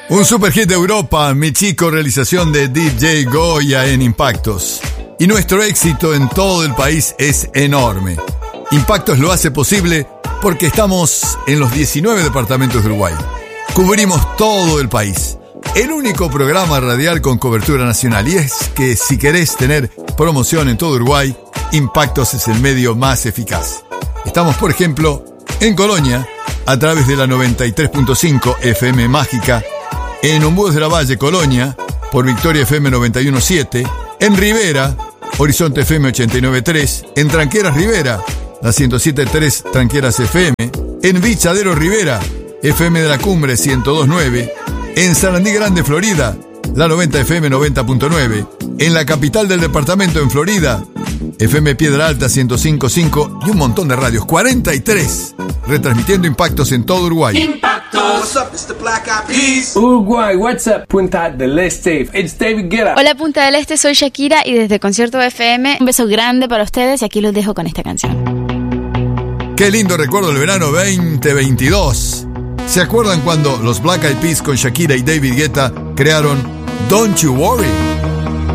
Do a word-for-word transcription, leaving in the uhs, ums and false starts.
Un super hit de Europa, Mi Chico, realización de D J Goya en Impactos. Y nuestro éxito en todo el país es enorme. Impactos lo hace posible porque estamos en los diecinueve departamentos de Uruguay. Cubrimos todo el país. El único programa radial con cobertura nacional. Y es que si querés tener promoción en todo Uruguay, Impactos es el medio más eficaz. Estamos, por ejemplo, en Colonia, a través de la noventa y tres punto cinco F M Mágica, en Ombúes de la Valle, Colonia, por Victoria F M noventa y uno punto siete, en Rivera, Horizonte F M ochenta y nueve punto tres, en Tranqueras Rivera, la ciento siete punto tres Tranqueras F M, en Vichadero Rivera, F M de la Cumbre ciento dos punto nueve, en Sarandí Grande, Florida, la noventa F M noventa punto nueve, en la capital del departamento en Florida, F M Piedra Alta ciento cinco punto cinco y un montón de radios, cuarenta y tres, retransmitiendo Impactos en todo Uruguay. Impactos. What's up, it's the Black Eyed Peas. Uruguay, what's up, Punta del Este, it's David Guetta. Hola Punta del Este, soy Shakira y desde Concierto F M, un beso grande para ustedes y aquí los dejo con esta canción. Qué lindo recuerdo el verano veinte veintidós. ¿Se acuerdan cuando los Black Eyed Peas con Shakira y David Guetta crearon Don't You Worry?